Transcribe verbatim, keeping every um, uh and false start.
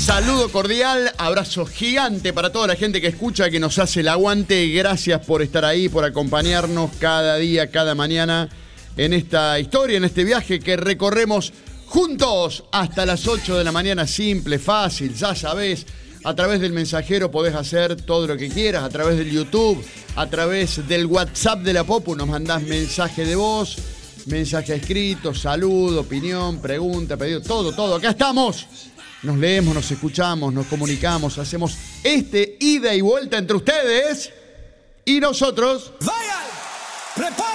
Saludo cordial, abrazo gigante para toda la gente que escucha, que nos hace el aguante. Gracias por estar ahí, por acompañarnos cada día, cada mañana en esta historia, en este viaje que recorremos juntos hasta las ocho de la mañana. Simple, fácil, ya sabés. A través del mensajero podés hacer todo lo que quieras, a través del YouTube, a través del WhatsApp de la Popu nos mandás mensaje de voz, mensaje escrito, saludo, opinión, pregunta, pedido, todo, todo. Acá estamos. Nos leemos, nos escuchamos, nos comunicamos, hacemos este ida y vuelta entre ustedes y nosotros. ¡Vayan!